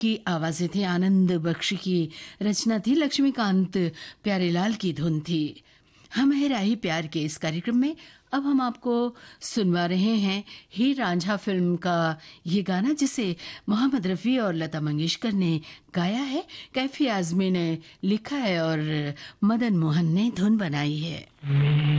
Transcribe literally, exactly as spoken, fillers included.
की आवाजें थी, आनंद बख्शी की रचना थी, लक्ष्मीकांत प्यारेलाल की धुन थी। हम है राही प्यार के इस कार्यक्रम में अब हम आपको सुनवा रहे हैं हीर रांझा फिल्म का ये गाना, जिसे मोहम्मद रफ़ी और लता मंगेशकर ने गाया है, कैफी आज़मी ने लिखा है और मदन मोहन ने धुन बनाई है।